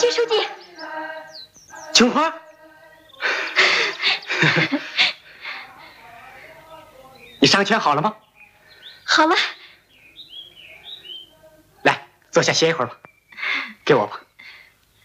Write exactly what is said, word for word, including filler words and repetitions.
薛书记。 琼花。你伤拳好了吗？ 好了。 来，坐下歇一会儿吧。给我吧。